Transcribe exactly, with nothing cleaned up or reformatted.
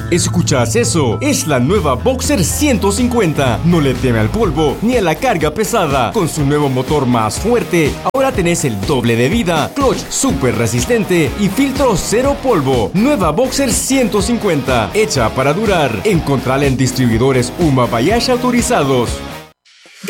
¿Escuchas eso? Es la nueva Boxer ciento cincuenta. No le teme al polvo ni a la carga pesada. Con su nuevo motor más fuerte, ahora tenés el doble de vida, clutch súper resistente y filtro cero polvo. Nueva Boxer ciento cincuenta, hecha para durar. Encontrala en distribuidores Uma Bayash autorizados.